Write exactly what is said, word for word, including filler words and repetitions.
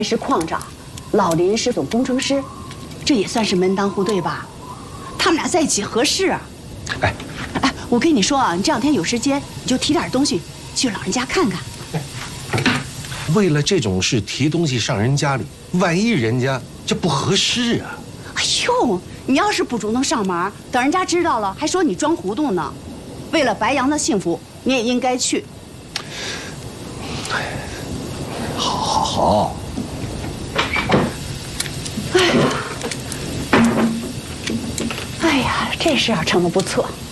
是矿长，老林是总工程师，这也算是门当户对吧？他们俩在一起合适啊。 哎， 哎，我跟你说啊，你这两天有时间，你就提点东西去老人家看看。 为了这种事提东西上人家里，万一人家这不合适啊！ 哎呦，你要是不主动上门，等人家知道了，还说你装糊涂呢。为了白杨的幸福，你也应该去。 好，好，好。 哎呀，哎呀，这事儿成得不错。